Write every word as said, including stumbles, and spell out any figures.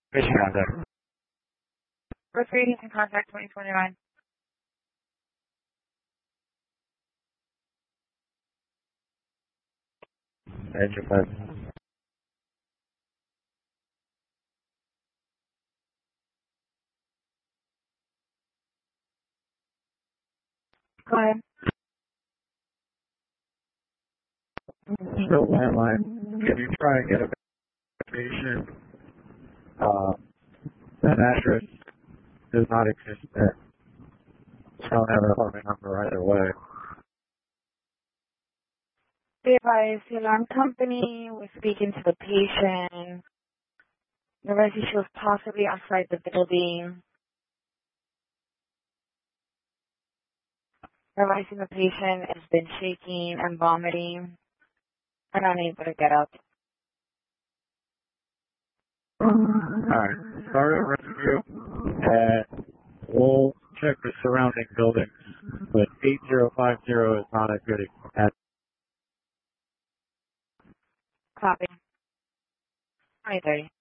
Patient contact. First readings and contact twenty twenty-nine. Engine five. Go ahead. Still landline. Can you try and get a patient? Uh, that address does not exist there. I don't have an apartment number either way. Be advised, the alarm company was speaking to the patient. The resident was possibly outside the building. Realizing the patient has been shaking and vomiting and unable to get up. Alright, start a rescue and we'll check the surrounding buildings, but eight zero five zero is not a good at Copy. twenty thirty.